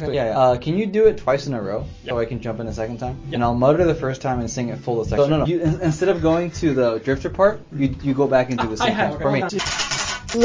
Okay. Yeah. Can you do it twice in a row so I can jump in a second time? Yep. And I'll mutter the first time and sing it full the second. So no. Instead of going to the drifter part, you go back into the sync part. For me.